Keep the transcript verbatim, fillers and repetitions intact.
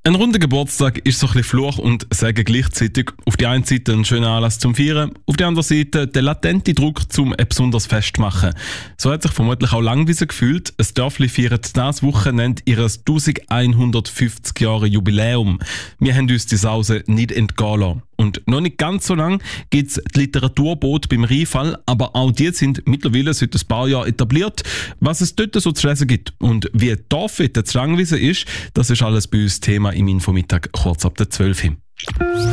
Ein runder Geburtstag ist so ein bisschen Fluch und Segen gleichzeitig. Auf die einen Seite ein schöner Anlass zum Feiern, auf die andere Seite der latente Druck zum ein besonderes Fest machen. So hat sich vermutlich auch Langwiesen gefühlt. Ein Dörfli feiert dieses Wochenende ihr elfhundertfünfzig Jahre Jubiläum. Wir haben uns die Sause nicht entgehen lassen. Und noch nicht ganz so lange gibt es die Literaturboot beim Rheinfall, aber auch die sind mittlerweile seit ein paar Jahren etabliert. Was es dort so zu lesen gibt und wie die Dorfwette zu Langwiesen ist, das ist alles bei uns Thema im Infomittag kurz ab der zwölf.